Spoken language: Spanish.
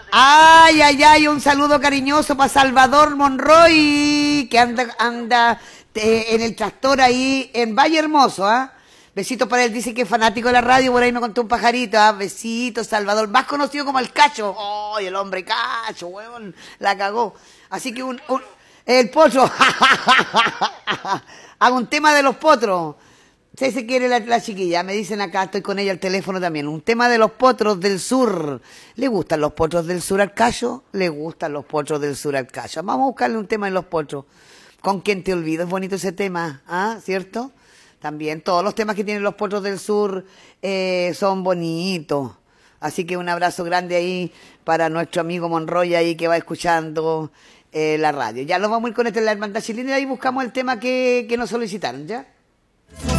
Ay, ay, ay, un saludo cariñoso para Salvador Monroy, que anda en el tractor ahí en Valle Hermoso, ¿ah? Besitos para él, dice que es fanático de la radio, por ahí me contó un pajarito, ¿ah? Besitos, Salvador, más conocido como el Cacho. ¡Ay, el hombre Cacho, huevón! La cagó. Así que el potro. Hago un tema de los potros. Si se quiere la chiquilla, me dicen acá, estoy con ella al teléfono también. Un tema de los potros del sur. ¿Le gustan los potros del sur al Cayo? Le gustan los potros del sur al Cayo. Vamos a buscarle un tema en los potros. ¿Con quién te olvido? Es bonito ese tema, ¿ah? ¿Cierto? También todos los temas que tienen los potros del sur son bonitos. Así que un abrazo grande ahí para nuestro amigo Monroy ahí que va escuchando la radio. Ya lo vamos a ir con la hermandad chilena y ahí buscamos el tema que nos solicitaron, ¿ya?